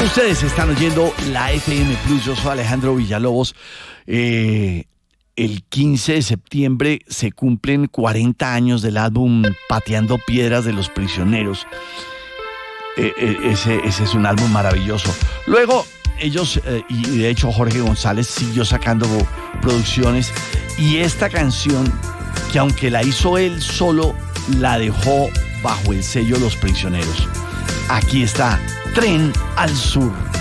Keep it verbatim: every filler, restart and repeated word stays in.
Ustedes están oyendo la F M Plus, yo soy Alejandro Villalobos. Eh, el quince de septiembre se cumplen cuarenta años del álbum Pateando Piedras de Los Prisioneros. Eh, eh, ese, ese es un álbum maravilloso. Luego ellos, eh, y de hecho Jorge González siguió sacando producciones, y esta canción, que aunque la hizo él solo, la dejó bajo el sello Los Prisioneros. Aquí está, Tren al Sur.